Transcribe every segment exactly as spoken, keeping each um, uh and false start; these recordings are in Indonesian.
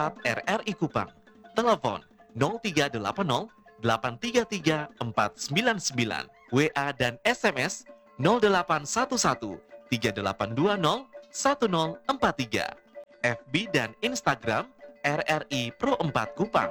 empat R R I Kupang. Telepon nol tiga delapan nol delapan tiga tiga empat sembilan sembilan. W A dan S M S nol delapan satu satu tiga delapan dua nol satu nol empat tiga. F B dan Instagram R R I Pro empat Kupang.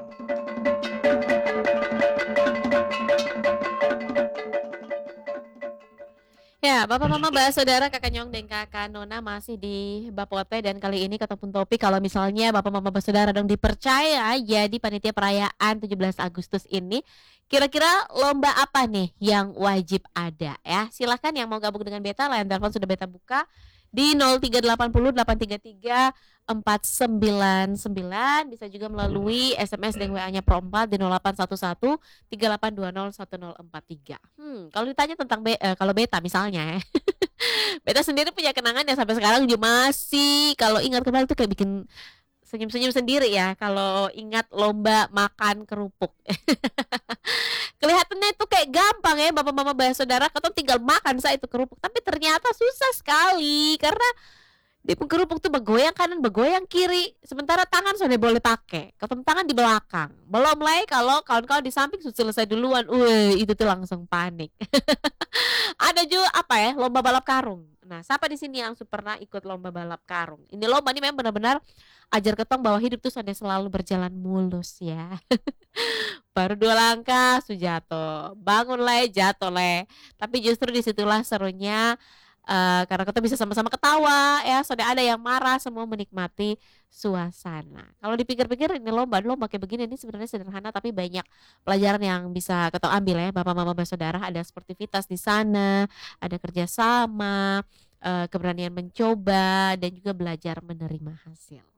Ya, Bapak Mama Mbak Saudara Kakak Nyong dan Kakak Nona masih di Bapote, dan kali ini ketemu topik kalau misalnya Bapak Mama Mbak Saudara dong dipercaya jadi panitia perayaan tujuh belas Agustus ini, kira-kira lomba apa nih yang wajib ada ya? Silahkan yang mau gabung dengan Beta, line telepon sudah Beta buka di nol tiga delapan nol delapan tiga tiga empat sembilan sembilan, bisa juga melalui S M S dan W A-nya Pro empat di nol delapan satu satu tiga delapan dua nol satu nol empat tiga. Hmm, kalau ditanya tentang be eh, kalau Beta misalnya ya. Beta sendiri punya kenangan yang sampai sekarang juga masih kalau ingat kembali tuh kayak bikin senyum-senyum sendiri ya kalau ingat lomba makan kerupuk. Kelihatannya itu kayak gampang ya Bapak Mama Mbak Saudara, katong tinggal makan saya itu kerupuk, tapi ternyata susah sekali karena di kerupuk tuh bergoyang kanan bergoyang kiri, sementara tangan sudah boleh pakai, ketemu tangan di belakang. Belum lagi kalau kawan-kawan di samping sudah selesai duluan, wih itu tuh langsung panik. Ada juga apa ya, lomba balap karung. Nah, siapa di sini yang pernah ikut lomba balap karung? Ini lomba ini memang benar-benar ajar ketong bahwa hidup tuh sudah selalu berjalan mulus ya. Baru dua langkah sudah jatuh, bangun le, jatuh le. Tapi justru disitulah serunya, eh, karena kita bisa sama-sama ketawa ya, sudah ada yang marah, semua menikmati suasana. Kalau dipikir-pikir ini lomba, lomba kayak begini ini sebenarnya sederhana tapi banyak pelajaran yang bisa kita ambil ya, Bapak Mama Bersaudara. Ada sportivitas di sana, ada kerjasama, eh, keberanian mencoba, dan juga belajar menerima hasil.